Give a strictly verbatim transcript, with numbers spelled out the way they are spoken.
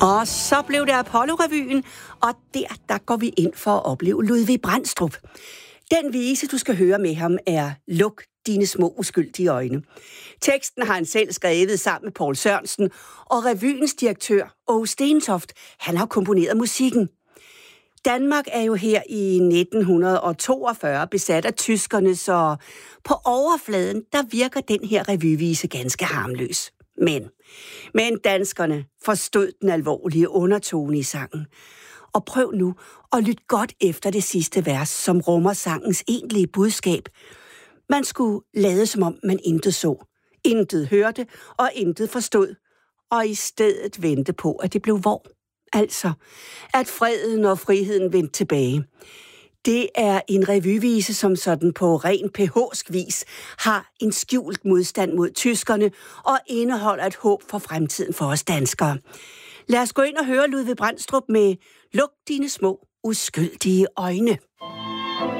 Og så blev det Apollo-revyen, og der, der går vi ind for at opleve Ludvig Brandstrup. Den vise, du skal høre med ham, er Luk dine små uskyldige øjne. Teksten har han selv skrevet sammen med Poul Sørensen, og revyens direktør, Åge Stentoft, han har komponeret musikken. Danmark er jo her i nitten toogfyrre besat af tyskerne, så på overfladen, der virker den her revyvise ganske harmløs. Men, men danskerne forstod den alvorlige undertone i sangen. Og prøv nu at lytte godt efter det sidste vers, som rummer sangens egentlige budskab. Man skulle lade som om man intet så, intet hørte og intet forstod, og i stedet vente på, at det blev vor. Altså, at freden og friheden vendte tilbage. Det er en revyvise, som sådan på ren P H'sk vis har en skjult modstand mod tyskerne og indeholder et håb for fremtiden for os danskere. Lad os gå ind og høre Ludvig Brandstrup med Luk dine små uskyldige øjne.